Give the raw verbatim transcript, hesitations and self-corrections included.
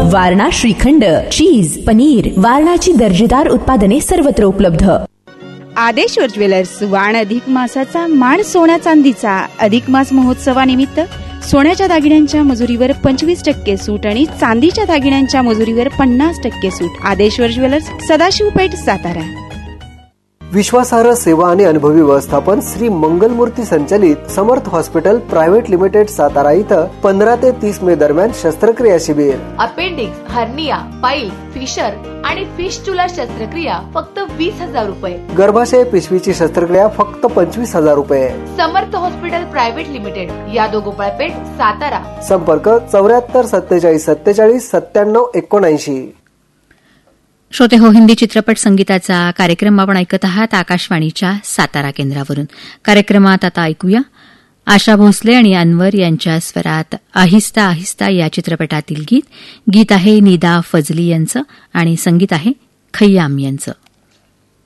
वारणा श्रीखंड, चीज, पनीर, वारणाची दर्जेदार उत्पादने सर्वत्र उपलब्ध. आदेश्वर ज्वेलर्स. वाण अधिक मासाचा मान सोन्या चांदीचा. अधिक मास महोत्सवानिमित्त सोन्याच्या दागिन्यांच्या मजुरीवर पंचवीस टक्के सूट आणि चांदीच्या दागिन्यांच्या मजुरीवर पन्नास टक्के सूट. आदेश्वर ज्वेलर्स, सदाशिव पेठ, सातारा. विश्वासार्ह सेवा आणि अनुभवी व्यवस्थापन श्री मंगलमूर्ती संचलित समर्थ हॉस्पिटल प्रायव्हेट लिमिटेड सातारा इथं पंधरा ते तीस मे दरम्यान शस्त्रक्रिया शिबिर. अपेंडिक्स, हर्निया, पाईल, फिशर आणि फिस्टुला शस्त्रक्रिया फक्त वीस हजार रुपये. गर्भाशय पिशवीची शस्त्रक्रिया फक्त पंचवीस हजार रुपये. समर्थ हॉस्पिटल प्रायव्हेट लिमिटेड, यादवगोपाळपेठ, सातारा. संपर्क चौऱ्याहत्तर सत्तेचाळीस सत्तेचाळीस सत्त्याण्णव एकोणऐंशी. श्रोते हो, हिंदी चित्रपट संगीताचा कार्यक्रम आपण ऐकत आहात आकाशवाणीच्या सातारा केंद्रावरून. कार्यक्रमात आता ऐकूया आशा भोसले आणि अनवर यांच्या स्वरात आहिस्ता आहिस्ता या चित्रपटातील गीत. गीत आहे निदा फजली यांचं आणि संगीत आहे खय्याम यांचं.